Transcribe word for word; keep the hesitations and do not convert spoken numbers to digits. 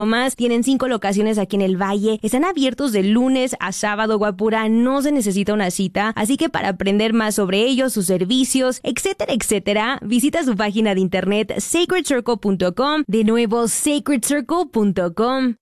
más. Tienen cinco locaciones aquí en el Valle. Están abiertos de lunes a sábado, guapura. No se necesita una cita. Así que para aprender más sobre ellos, sus servicios, etcétera, etcétera, visita su página de internet sacred circle punto com. De nuevo, sacred circle punto com.